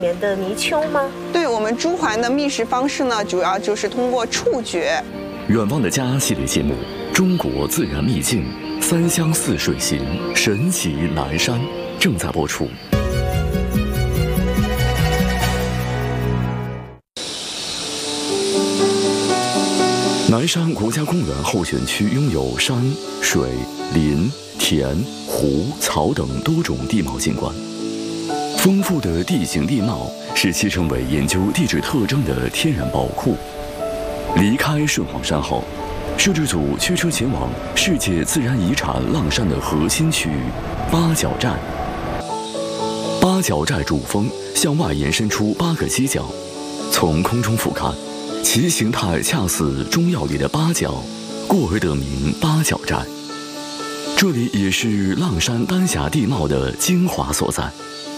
里面的泥鳅吗？ 对，我们朱鹮的觅食方式呢，主要就是通过触觉。 远望的家系列节目《中国自然秘境三湘四水行神奇南山》正在播出。南山国家公园候选区拥有山、水、林、田、湖、草等多种地貌景观。丰富的地形地貌使其成为研究地质特征的天然宝库。离开顺黄山后，摄制组驱车前往世界自然遗产浪山的核心区域八角寨。八角寨主峰向外延伸出8个犄角，从空中俯瞰，其形态恰似中药里的八角，故而得名八角寨。这里也是浪山丹霞地貌的精华所在。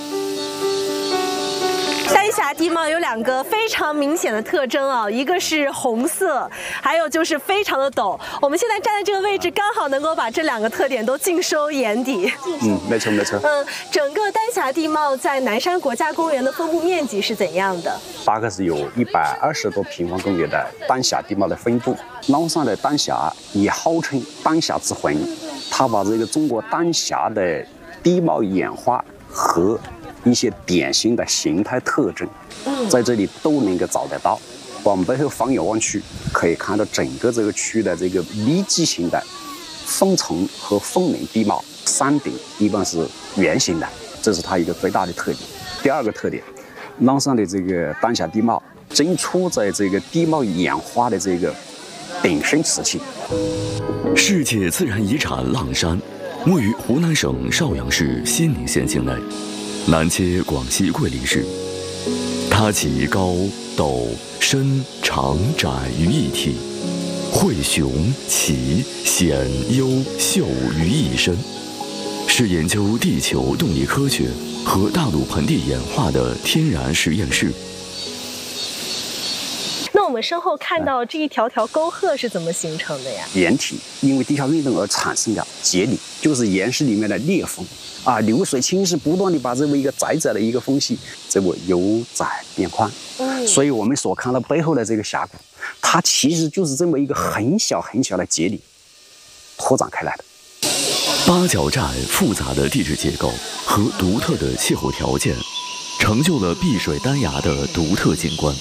丹霞地貌有2个非常明显的特征啊，一个是红色，还有就是非常的陡。我们现在站在这个位置，刚好能够把这2个特点都尽收眼底。 没错没错。 整个丹霞地貌在南山国家公园的分布面积是怎样的？ 大概是有120多平方公里的丹霞地貌的分布。浪山的丹霞也号称丹霞之魂，它把这个中国丹霞的地貌演化和一些典型的形态特征，在这里都能够找得到。往背后放眼望去，可以看到整个这个区域的这个密集型的峰层和峰棱地貌，山顶一般是圆形的，这是它一个最大的特点。第2个特点，浪山的这个丹霞地貌正处在这个地貌演化的这个鼎盛时期。 世界自然遗产浪山位于湖南省邵阳市西宁县境内，南接广西桂林市。它集高、陡、深、长、窄于一体，汇雄、奇、险、幽、秀于一身，是研究地球动力科学和大陆盆地演化的天然实验室。 那我们身后看到这一条条沟壑是怎么形成的呀？ 岩体因为地壳运动而产生的节理，就是岩石里面的裂缝啊，流水侵蚀不断地把这么一个窄窄的一个缝隙，这么由窄变宽。所以我们所看到背后的这个峡谷，它其实就是这么一个很小很小的节理拓展开来的。 八角寨复杂的地质结构和独特的气候条件，成就了碧水丹崖的独特景观。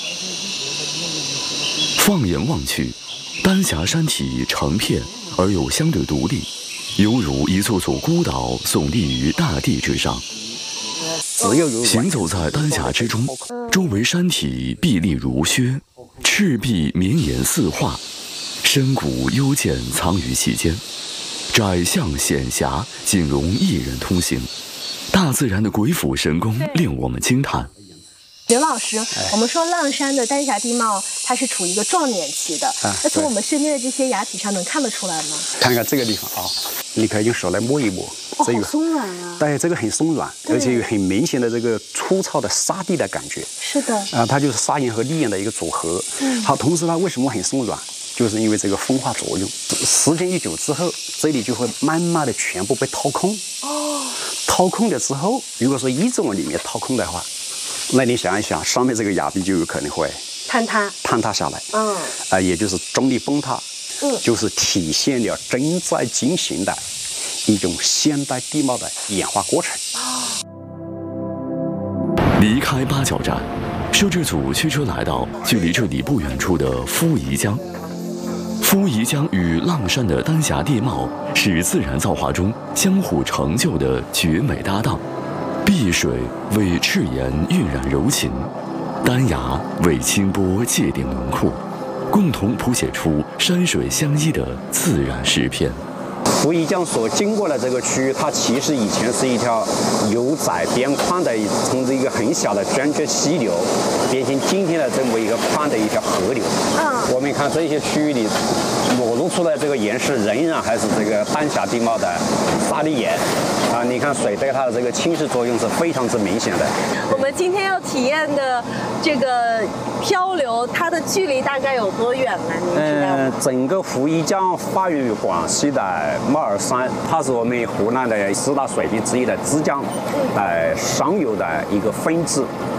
放眼望去，丹霞山体成片而又相对独立，犹如一座座孤岛耸立于大地之上。行走在丹霞之中，周围山体壁立如靴，赤壁绵延四画，深谷幽涧藏于其间，窄巷险狭，仅容一人通行。大自然的鬼斧神工令我们惊叹。 刘老师，我们说浪山的丹霞地貌，它是处于一个壮年期的。那从我们身边的这些崖体上能看得出来吗？ 看看这个地方啊，你可以用手来摸一摸，这个好松软啊。 对，这个很松软，而且有很明显的这个粗糙的沙地的感觉。 是的。 它就是砂岩和砾岩的一个组合。好，同时它为什么很松软？就是因为这个风化作用，时间一久之后，这里就会慢慢的全部被掏空。掏空了之后，如果说一直往里面掏空的话，那你想一想，上面这个崖壁就有可能会坍塌下来。也就是中力崩塌。就是体现了正在进行的一种现代地貌的演化过程。 离开八角寨，摄制组驱车来到距离这里不远处的夫遗江。夫遗江与浪山的丹霞地貌是自然造化中相互成就的绝美搭档。碧水为赤岩晕染柔情，丹崖为清波界定轮廓，共同谱写出山水相依的自然诗篇。 夫遗江所经过的这个区域，它其实以前是一条由窄变宽的，从这一个很小的涓涓溪流变成今天的这么一个宽的一条河流。我们看这些区域里裸露出来这个岩石，仍然还是这个丹霞地貌的砂砾岩啊！你看水对它的这个侵蚀作用是非常之明显的。 我们今天要体验的这个漂流，它的距离大概有多远呢？您知道吗？ 整个夫遗江发源于广西的帽儿山，它是我们湖南的4大水系之一的枝江，上游的一个分支。